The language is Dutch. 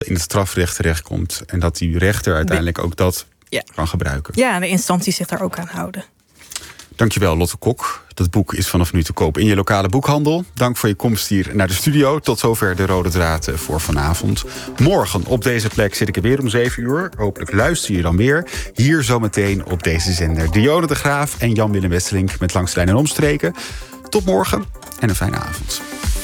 in het strafrecht terechtkomt. En dat die rechter uiteindelijk ook dat kan gebruiken. Ja, en de instanties zich daar ook aan houden. Dankjewel, Lotte Kok. Dat boek is vanaf nu te koop in je lokale boekhandel. Dank voor je komst hier naar de studio. Tot zover de Rode Draad voor vanavond. Morgen op deze plek zit ik er weer om 7 uur. Hopelijk luister je dan weer. Hier zometeen op deze zender Dionne de Graaf en Jan-Willem Wesselink met Langs de Lijn en Omstreken. Tot morgen en een fijne avond.